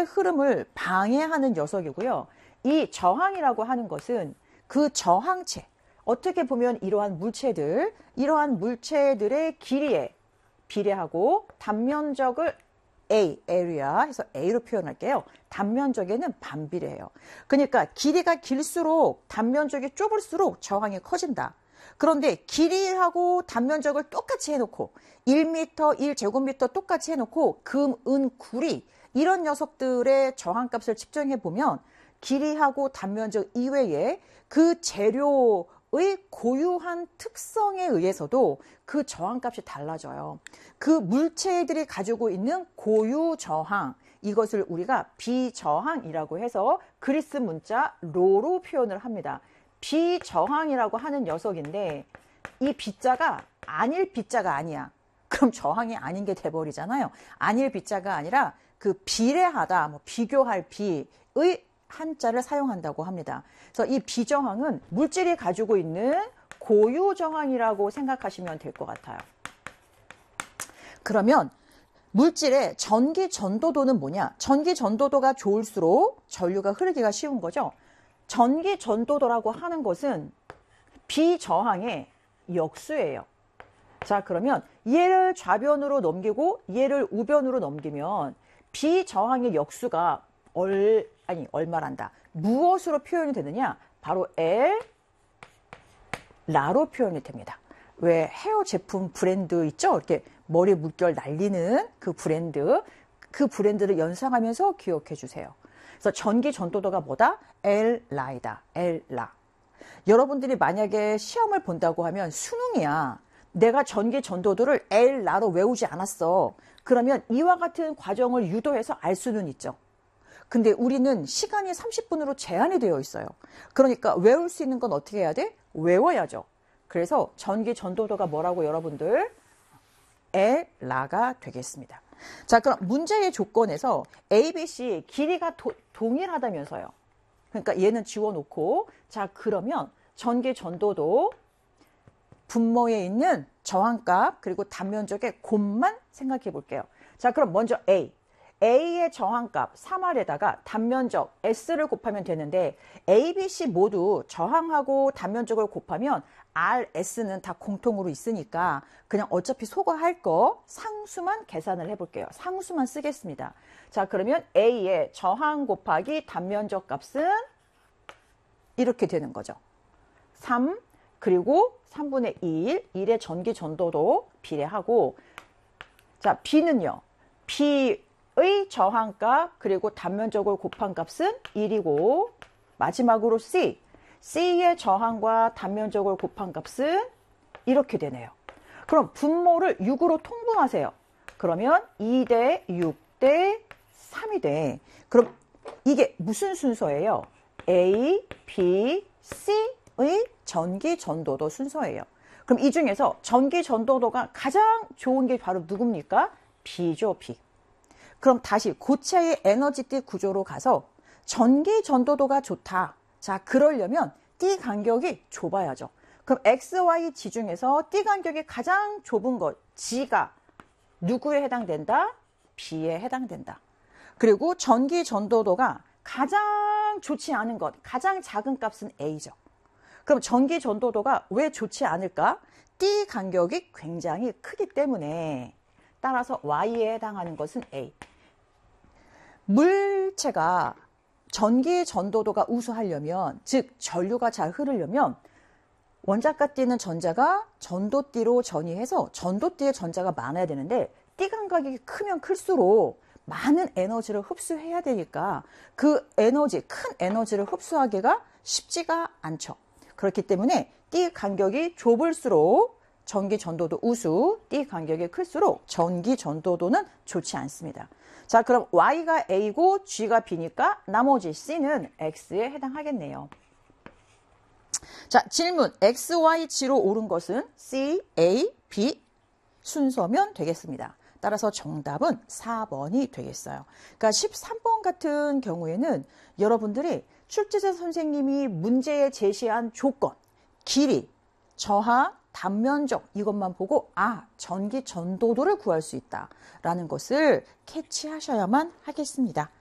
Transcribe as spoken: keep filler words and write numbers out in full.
흐름을 방해하는 녀석이고요. 이 저항이라고 하는 것은 그 저항체, 어떻게 보면 이러한 물체들, 이러한 물체들의 길이에 비례하고 단면적을 A, area 해서 A로 표현할게요. 단면적에는 반비례해요. 그러니까 길이가 길수록 단면적이 좁을수록 저항이 커진다. 그런데 길이하고 단면적을 똑같이 해놓고 일 미터, 일 제곱미터 똑같이 해놓고 금, 은, 구리 이런 녀석들의 저항값을 측정해 보면 길이하고 단면적 이외에 그 재료의 고유한 특성에 의해서도 그 저항값이 달라져요. 그 물체들이 가지고 있는 고유 저항, 이것을 우리가 비저항이라고 해서 그리스 문자 로로 표현을 합니다. 비저항이라고 하는 녀석인데 이 비자가 아닐 비자가 아니야. 그럼 저항이 아닌 게 돼버리잖아요. 아닐 비자가 아니라 그 비례하다, 뭐 비교할 비의 한자를 사용한다고 합니다. 그래서 이 비저항은 물질이 가지고 있는 고유 저항이라고 생각하시면 될 것 같아요. 그러면 물질의 전기 전도도는 뭐냐? 전기 전도도가 좋을수록 전류가 흐르기가 쉬운 거죠. 전기 전도도라고 하는 것은 비저항의 역수예요. 자, 그러면 얘를 좌변으로 넘기고 얘를 우변으로 넘기면 비저항의 역수가 얼, 아니, 얼마란다. 무엇으로 표현이 되느냐? 바로 L, 라로 표현이 됩니다. 왜 헤어 제품 브랜드 있죠? 이렇게 머리 물결 날리는 그 브랜드, 그 브랜드를 연상하면서 기억해 주세요. 그래서 전기 전도도가 뭐다? L, 라이다. L, 라. 여러분들이 만약에 시험을 본다고 하면 수능이야. 내가 전기 전도도를 L, 라로 외우지 않았어. 그러면 이와 같은 과정을 유도해서 알 수는 있죠. 근데 우리는 시간이 삼십 분으로 제한이 되어 있어요. 그러니까 외울 수 있는 건 어떻게 해야 돼? 외워야죠. 그래서 전기 전도도가 뭐라고 여러분들? L, 라가 되겠습니다. 자, 그럼 문제의 조건에서 A, B, C 길이가 도, 동일하다면서요. 그러니까 얘는 지워놓고 자, 그러면 전기 전도도 분모에 있는 저항값 그리고 단면적의 곱만 생각해 볼게요. 자, 그럼 먼저 A. A의 저항값 삼 알에다가 단면적 S를 곱하면 되는데 A, B, C 모두 저항하고 단면적을 곱하면 R, S는 다 공통으로 있으니까 그냥 어차피 소거할 거 상수만 계산을 해볼게요. 상수만 쓰겠습니다. 자, 그러면 A의 저항 곱하기 단면적 값은 이렇게 되는 거죠. 삼 그리고 삼분의 일, 일의 전기 전도도 비례하고 자, B는요. B의 저항값 그리고 단면적을 곱한 값은 일이고 마지막으로 C, C의 저항과 단면적을 곱한 값은 이렇게 되네요. 그럼 분모를 육으로 통분하세요. 그러면 이 대 육 대 삼이 돼. 그럼 이게 무슨 순서예요? A, B, C의 전기 전도도 순서예요. 그럼 이 중에서 전기 전도도가 가장 좋은 게 바로 누굽니까? B죠, B. 그럼 다시 고체의 에너지띠 구조로 가서 전기 전도도가 좋다. 자, 그러려면 띠 간격이 좁아야죠. 그럼 X, Y 지 중에서 띠 간격이 가장 좁은 것, G가 누구에 해당된다? B에 해당된다. 그리고 전기 전도도가 가장 좋지 않은 것, 가장 작은 값은 A죠. 그럼 전기 전도도가 왜 좋지 않을까? 띠 간격이 굉장히 크기 때문에 따라서 Y에 해당하는 것은 A. 물체가 전기 전도도가 우수하려면, 즉 전류가 잘 흐르려면 원자가 띠는 전자가 전도띠로 전이해서 전도띠의 전자가 많아야 되는데 띠 간격이 크면 클수록 많은 에너지를 흡수해야 되니까 그 에너지, 큰 에너지를 흡수하기가 쉽지가 않죠. 그렇기 때문에 띠 간격이 좁을수록 전기 전도도 우수, 띠 간격이 클수록 전기 전도도는 좋지 않습니다. 자, 그럼 Y가 A고 G가 B니까 나머지 C는 X에 해당하겠네요. 자, 질문. X, Y, G로 옳은 것은 C, A, B 순서면 되겠습니다. 따라서 정답은 사 번이 되겠어요. 그러니까 십삼 번 같은 경우에는 여러분들이 출제자 선생님이 문제에 제시한 조건, 길이, 저항, 단면적 이것만 보고 아, 전기 전도도를 구할 수 있다라는 것을 캐치하셔야만 하겠습니다.